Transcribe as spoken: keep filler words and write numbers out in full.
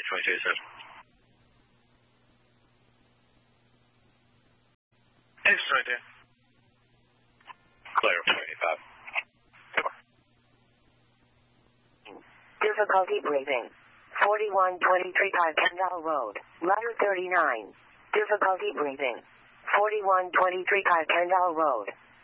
twenty-two, sir. It's right there. Clear, twenty-five. Difficulty breathing. forty-one twenty-three Kendall Road. Letter thirty-nine. Difficulty breathing. forty-one twenty-three Kendall Road.